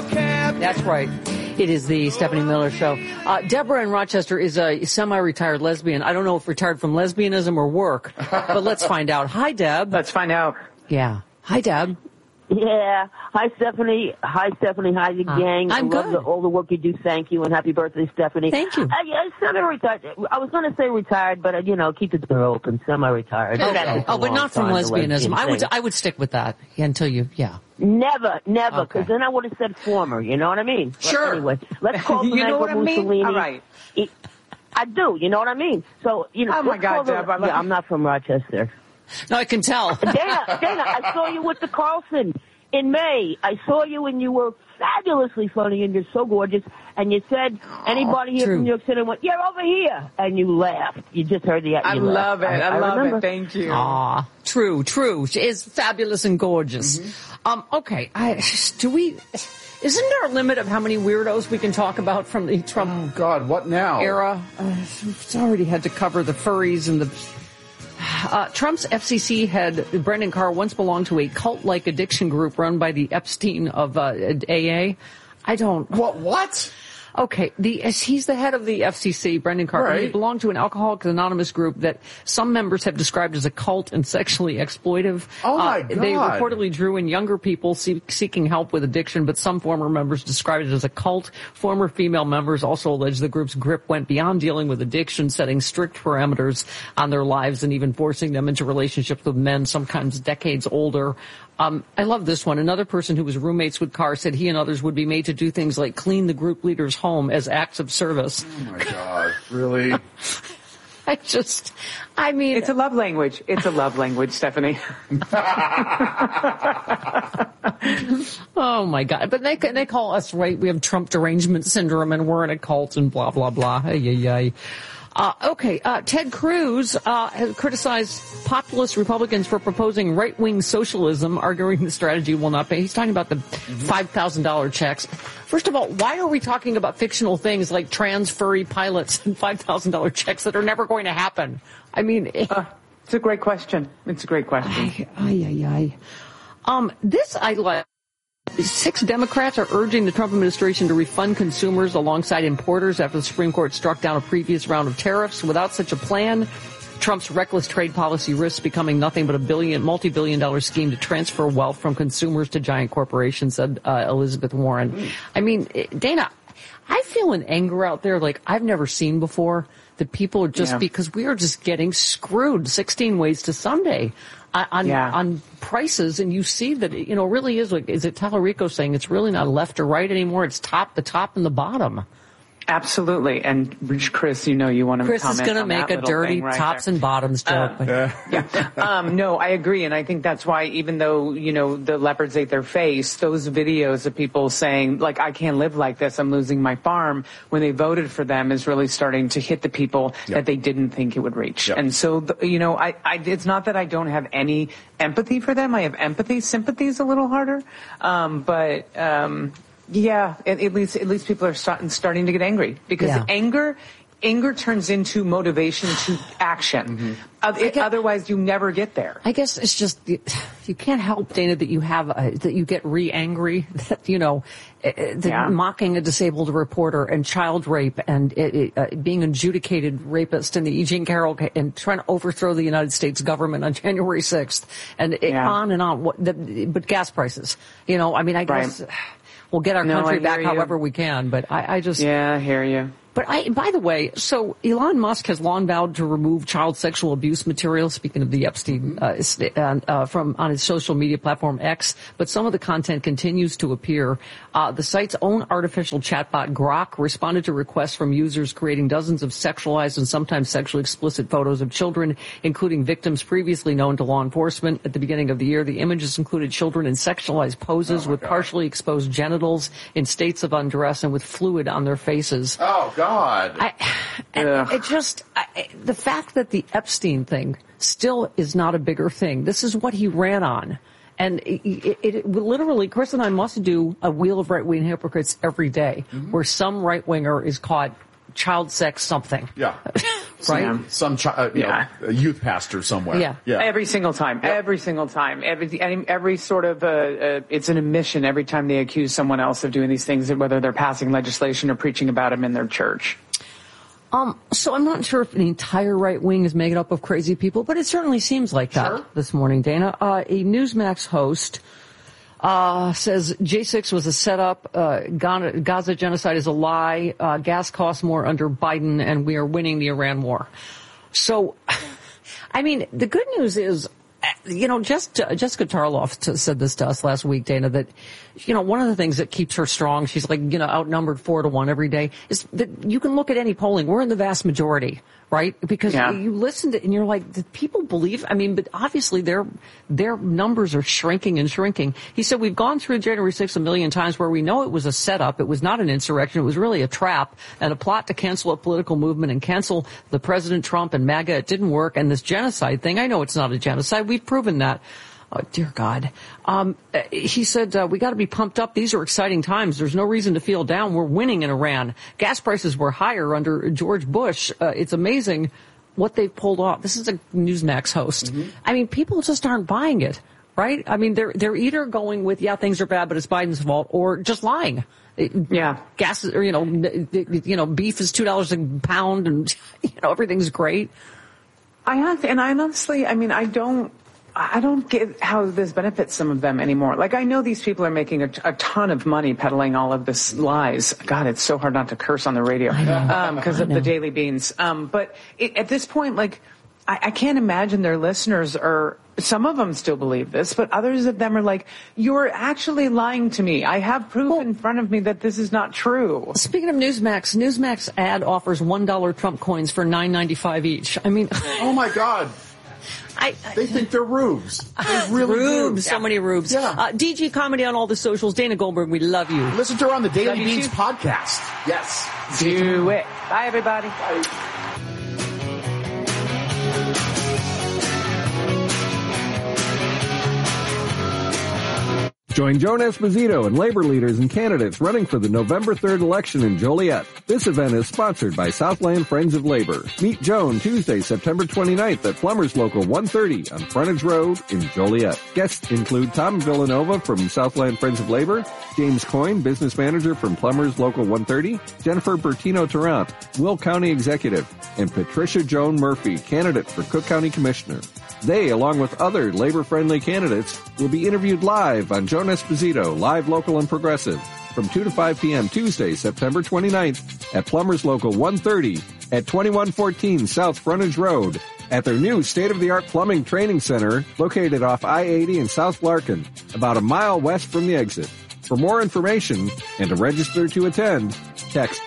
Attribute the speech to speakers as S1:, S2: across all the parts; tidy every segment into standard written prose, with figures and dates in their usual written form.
S1: cab.
S2: That's right. It is the Stephanie Miller Show. Deborah in Rochester is a semi-retired lesbian. I don't know if retired from lesbianism or work, but let's find out. Hi, Deb.
S3: Let's find out.
S2: Yeah. Hi, Deb.
S4: Yeah. Hi, Stephanie. Hi, the gang.
S2: I'm
S4: I love
S2: good.
S4: all the work you do. Thank you, and happy birthday, Stephanie.
S2: Thank you.
S4: I semi-retired. I was going to say retired, but, keep the door open. Semi-retired.
S2: Okay. Oh, but not from lesbianism. I would stick with that until you, yeah.
S4: Never, because
S2: Okay.
S4: then I would have said former. You know what I mean?
S3: Sure.
S4: But anyway, let's call
S3: You know what I mean?
S4: Mussolini.
S3: All right.
S4: I do. You know what I mean? So,
S3: Oh, my God, Deb.
S4: I'm not from Rochester.
S2: No, I can tell.
S4: Dana, I saw you with the Carlson in May. I saw you and you were fabulously funny and you're so gorgeous. And you said, anybody here
S2: true.
S4: from New York City went, yeah, over here. And you laughed. You just heard the
S3: I love it. I love
S4: remember.
S3: it. Thank you.
S2: Aw, true. She is fabulous and gorgeous. Okay, isn't there a limit of how many weirdos we can talk about from the Trump
S1: Oh, God, what now?
S2: era? It's already had to cover the furries and the... Trump's FCC head, Brendan Carr, once belonged to a cult-like addiction group run by the Epstein of AA.
S1: What?
S2: Okay, he's the head of the FCC, Brendan Carr.
S1: Right.
S2: He belonged to an Alcoholics Anonymous group that some members have described as a cult and sexually exploitive.
S1: Oh, my God.
S2: They reportedly drew in younger people seeking help with addiction, but some former members described it as a cult. Former female members also alleged the group's grip went beyond dealing with addiction, setting strict parameters on their lives and even forcing them into relationships with men, sometimes decades older. I love this one. Another person who was roommates with Carr said he and others would be made to do things like clean the group leader's home as acts of service.
S1: Oh, my God. Really?
S2: It's
S3: a love language. It's a love language, Stephanie.
S2: Oh, my God. But they call us, right, we have Trump derangement syndrome and we're in a cult and blah, blah, blah. Ay. Ted Cruz has criticized populist Republicans for proposing right-wing socialism, arguing the strategy will not pay. He's talking about the $5,000 checks. First of all, why are we talking about fictional things like trans furry pilots and $5,000 checks that are never going to happen? I mean...
S3: It's a great question. This
S2: I like. 6 Democrats are urging the Trump administration to refund consumers alongside importers after the Supreme Court struck down a previous round of tariffs. Without such a plan, Trump's reckless trade policy risks becoming nothing but a multi-billion-dollar scheme to transfer wealth from consumers to giant corporations, said Elizabeth Warren. I mean, Dana, I feel an anger out there like I've never seen before, that people are just, because we are just getting screwed 16 ways to Sunday on prices, and you see that it really is like, is it Tallarico saying it's really not left or right anymore? It's the top and the bottom.
S3: Absolutely. And Chris, you want to
S2: Chris
S3: comment
S2: is going to
S3: on
S2: make
S3: that
S2: a dirty
S3: right
S2: tops
S3: there.
S2: and bottoms joke.
S3: No, I agree. And I think that's why, even though, the leopards ate their face, those videos of people saying, like, I can't live like this, I'm losing my farm, when they voted for them, is really starting to hit the people that they didn't think it would reach. And so, it's not that I don't have any empathy for them. I have empathy. Sympathy is a little harder. Yeah, at least people are starting to get angry, because anger turns into motivation to action. Otherwise, you never get there.
S2: I guess it's just you can't help, Dana, that you have that you get angry that mocking a disabled reporter and child rape and being adjudicated rapist in the E. Jean Carroll and trying to overthrow the United States government on January 6th and on and on. But gas prices, I guess. We'll get our country back however we can, but I just...
S3: Yeah, I hear you.
S2: But by the way, so Elon Musk has long vowed to remove child sexual abuse material, speaking of the Epstein, from on his social media platform X, but some of the content continues to appear. The site's own artificial chatbot Grok responded to requests from users creating dozens of sexualized and sometimes sexually explicit photos of children, including victims previously known to law enforcement. At the beginning of the year, the images included children in sexualized poses with partially exposed genitals, in states of undress, and with fluid on their faces.
S1: Oh, God.
S2: The fact that the Epstein thing still is not a bigger thing. This is what he ran on. And it literally, Chris and I must do a wheel of right-wing hypocrites every day, where some right-winger is caught child sex something.
S1: Yeah.
S2: right?
S3: Yeah.
S1: Some a youth pastor somewhere.
S2: Yeah.
S3: Every single time. Yep. Every single time. Every sort of, it's an admission every time they accuse someone else of doing these things, whether they're passing legislation or preaching about them in their church.
S2: So I'm not sure if the entire right wing is made up of crazy people, but it certainly seems like that this morning, Dana. A Newsmax host says J6 was a setup. Gaza genocide is a lie. Gas costs more under Biden, and we are winning the Iran war. So, I mean, the good news is, Jessica Tarloff said this to us last week, Dana, that, one of the things that keeps her strong, she's like, outnumbered 4-1 every day, is that you can look at any polling. We're in the vast majority, right? Because you listen to it and you're like, did people believe? I mean, but obviously their numbers are shrinking and shrinking. He said, we've gone through January 6th a million times where we know it was a setup. It was not an insurrection. It was really a trap and a plot to cancel a political movement and cancel the President Trump and MAGA. It didn't work. And this genocide thing, I know it's not a genocide. We've proven that. Oh, dear God. He said, we got to be pumped up. These are exciting times. There's no reason to feel down. We're winning in Iran. Gas prices were higher under George Bush. It's amazing what they've pulled off. This is a Newsmax host. Mm-hmm. I mean, people just aren't buying it, right? I mean, they're either going with, things are bad, but it's Biden's fault, or just lying. Gas, or, beef is $2 a pound and, everything's great.
S3: I don't get how this benefits some of them anymore. Like, I know these people are making a ton of money peddling all of this lies. God, it's so hard not to curse on the radio because of the Daily Beans. But at this point, like, I can't imagine their listeners are, some of them still believe this, but others of them are like, you're actually lying to me. I have proof in front of me that this is not true.
S2: Speaking of Newsmax ad offers $1 Trump coins for $9.95 each. I mean,
S1: oh my God. They think they're rubes. They really
S2: rubes,
S1: do.
S2: So many rubes.
S1: Yeah.
S2: DG Comedy on all the socials. Dana Goldberg, we love you.
S1: Listen to her on the Daily Beans podcast. Yes.
S3: Do it. Bye, everybody. Bye.
S5: Join Joan Esposito and labor leaders and candidates running for the November 3rd election in Joliet. This event is sponsored by Southland Friends of Labor. Meet Joan Tuesday, September 29th at Plumbers Local 130 on Frontage Road in Joliet. Guests include Tom Villanova from Southland Friends of Labor, James Coyne, business manager from Plumbers Local 130, Jennifer Bertino-Tarrant, Will County Executive, and Patricia Joan Murphy, candidate for Cook County Commissioner. They, along with other labor-friendly candidates, will be interviewed live on Joan Esposito, Live, Local, and Progressive from 2 to 5 p.m. Tuesday, September 29th at Plumbers Local 130 at 2114 South Frontage Road at their new state-of-the-art plumbing training center located off I-80 in South Larkin, about a mile west from the exit. For more information and to register to attend, text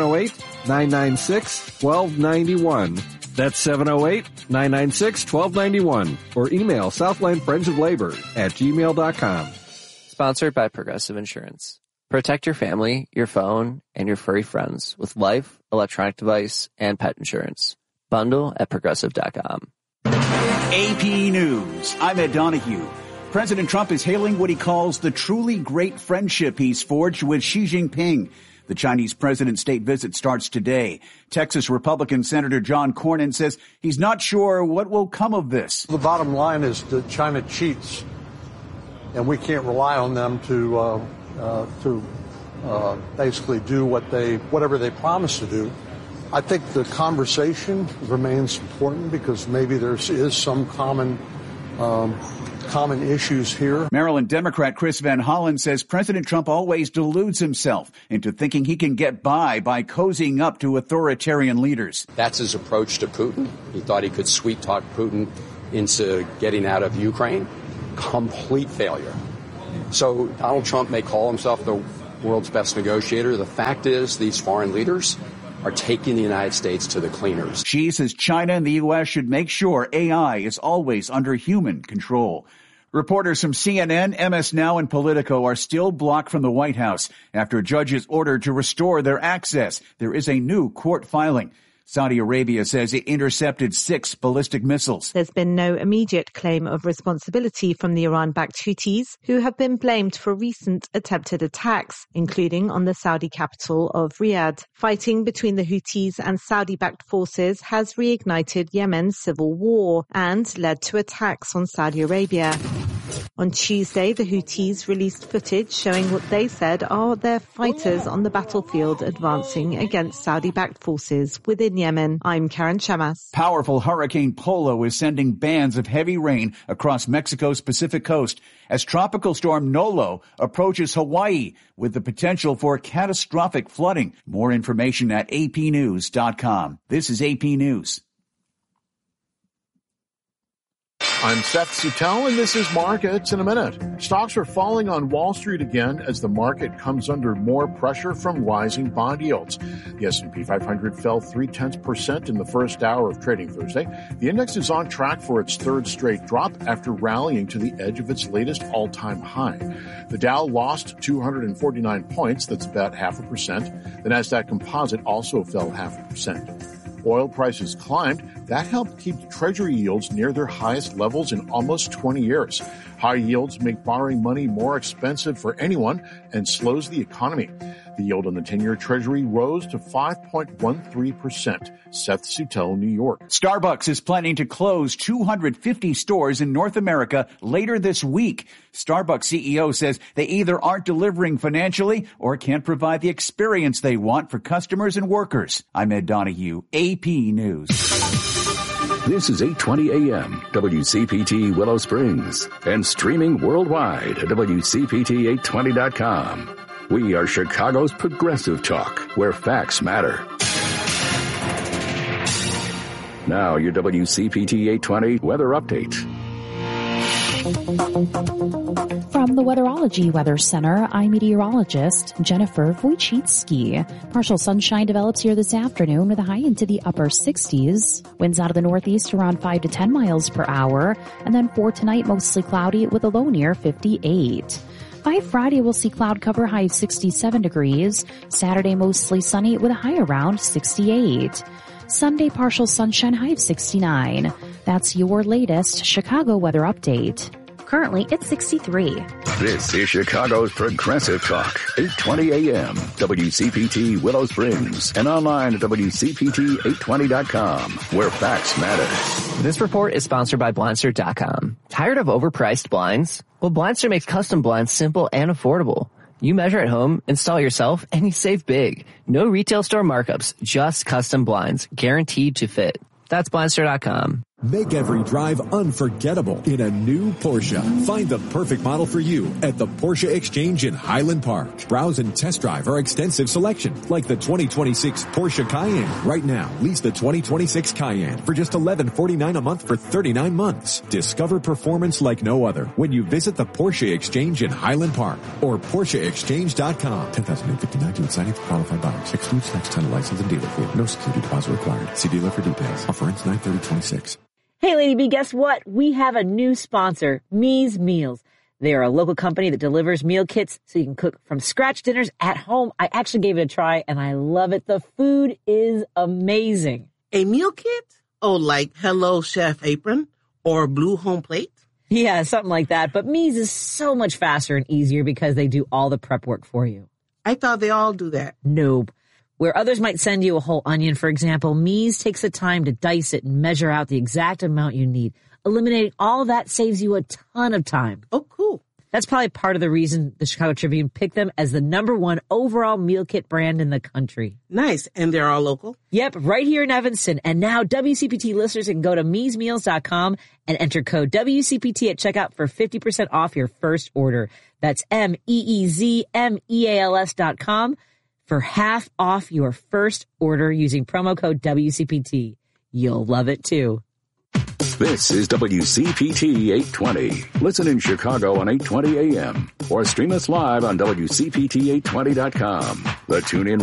S5: 708-996-1291. That's 708-996-1291. Or email southlandfriendsoflabor@gmail.com.
S6: Sponsored by Progressive Insurance. Protect your family, your phone, and your furry friends with life, electronic device, and pet insurance. Bundle at Progressive.com.
S7: AP News. I'm Ed Donahue. President Trump is hailing what he calls the truly great friendship he's forged with Xi Jinping. The Chinese president's state visit starts today. Texas Republican Senator John Cornyn says he's not sure what will come of this.
S8: The bottom line is that China cheats, and we can't rely on them to basically do whatever they promise to do. I think the conversation remains important because maybe there is some common issues here.
S7: Maryland Democrat Chris Van Hollen says President Trump always deludes himself into thinking he can get by cozying up to authoritarian leaders.
S9: That's his approach to Putin. He thought he could sweet talk Putin into getting out of Ukraine. Complete failure. So Donald Trump may call himself the world's best negotiator. The fact is these foreign leaders are taking the United States to the cleaners.
S7: Xi says China and the U.S. should make sure AI is always under human control. Reporters from CNN, MS Now, and Politico are still blocked from the White House after judges ordered to restore their access. There is a new court filing. Saudi Arabia says it intercepted 6 ballistic missiles.
S10: There's been no immediate claim of responsibility from the Iran-backed Houthis, who have been blamed for recent attempted attacks, including on the Saudi capital of Riyadh. Fighting between the Houthis and Saudi-backed forces has reignited Yemen's civil war and led to attacks on Saudi Arabia. On Tuesday, the Houthis released footage showing what they said are their fighters on the battlefield advancing against Saudi-backed forces within Yemen. I'm Karen Chamas.
S7: Powerful Hurricane Polo is sending bands of heavy rain across Mexico's Pacific coast as Tropical Storm Nolo approaches Hawaii with the potential for catastrophic flooding. More information at apnews.com. This is AP News.
S11: I'm Seth Suttel, and this is Markets in a Minute. Stocks are falling on Wall Street again as the market comes under more pressure from rising bond yields. The S&P 500 fell 0.3% in the first hour of trading Thursday. The index is on track for its third straight drop after rallying to the edge of its latest all-time high. The Dow lost 249 points, that's about 0.5%. The Nasdaq Composite also fell 0.5%. Oil prices climbed. That helped keep Treasury yields near their highest levels in almost 20 years. High yields make borrowing money more expensive for anyone and slows the economy. The yield on the 10-year Treasury rose to 5.13%. Seth Suttel, New York.
S7: Starbucks is planning to close 250 stores in North America later this week. Starbucks CEO says they either aren't delivering financially or can't provide the experience they want for customers and workers. I'm Ed Donahue, AP News.
S12: This is 820 AM, WCPT Willow Springs, and streaming worldwide at WCPT820.com. We are Chicago's progressive talk, where facts matter. Now, your WCPT 820 weather update.
S13: From the Weatherology Weather Center, I'm meteorologist Jennifer Wojcicki. Partial sunshine develops here this afternoon with a high into the upper 60s. Winds out of the northeast around 5 to 10 miles per hour. And then for tonight, mostly cloudy with a low near 58. By Friday, we'll see cloud cover high of 67 degrees. Saturday, mostly sunny with a high around 68. Sunday, partial sunshine, high of 69. That's your latest Chicago weather update. Currently, it's 63.
S12: This is Chicago's Progressive Talk, 820 AM, WCPT Willow Springs, and online at WCPT820.com, where facts matter.
S6: This report is sponsored by Blindster.com. Tired of overpriced blinds? Well, Blindster makes custom blinds simple and affordable. You measure at home, install yourself, and you save big. No retail store markups, just custom blinds, guaranteed to fit. That's Blindster.com.
S14: Make every drive unforgettable in a new Porsche. Find the perfect model for you at the Porsche Exchange in Highland Park. Browse and test drive our extensive selection, like the 2026 Porsche Cayenne. Right now, lease the 2026 Cayenne for just $1149 a month for 39 months. Discover performance like no other when you visit the Porsche Exchange in Highland Park or PorscheExchange.com. $10,859 to signing for qualified buyers. Excludes tax, title, license, and dealer fee. No security deposit required. See dealer for details. Offer ends 9/30/26.
S15: Hey, Lady B, guess what? We have a new sponsor, Me's Meals. They are a local company that delivers meal kits so you can cook from scratch dinners at home. I actually gave it a try, and I love it. The food is amazing.
S16: A meal kit? Oh, like Hello Chef Apron or Blue Home Plate?
S15: Yeah, something like that. But Me's is so much faster and easier because they do all the prep work for you.
S16: I thought they all do that.
S15: Nope. Where others might send you a whole onion, for example, Me's takes the time to dice it and measure out the exact amount you need. Eliminating all that saves you a ton of time.
S16: Oh, cool.
S15: That's probably part of the reason the Chicago Tribune picked them as the #1 overall meal kit brand in the country.
S16: Nice. And they're all local?
S15: Yep, right here in Evanston. And now WCPT listeners can go to meesmeals.com and enter code WCPT at checkout for 50% off your first order. That's MEEZMEALS.com. for half off your first order using promo code WCPT. You'll love it too.
S12: This is WCPT 820. Listen in Chicago on 820 AM or stream us live on WCPT820.com. The TuneIn